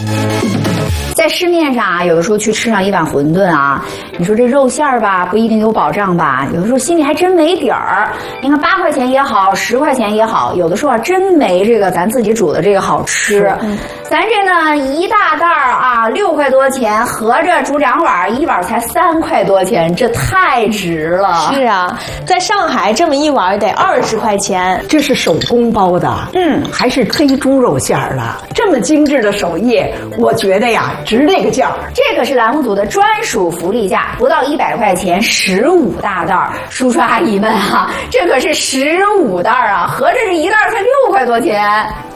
在市面上啊，有的时候去吃上一碗馄饨啊，你说这肉馅儿吧，不一定有保障吧，有的时候心里还真没底儿。你看8块钱也好，10块钱也好，有的时候啊真没这个咱自己煮的这个好吃。咱这呢一大袋儿啊6块多钱，合着煮2碗，一碗才3块多钱，这太值了。 是啊，在上海这么一碗得20块钱， 这是手工包的，还是黑猪肉馅儿的，这么精致的手艺，我觉得呀值这个价。 这个是栏目组的专属福利价，不到100块钱15大袋儿。叔叔阿姨们啊，这可是15袋儿啊，合着这一袋才6块多钱。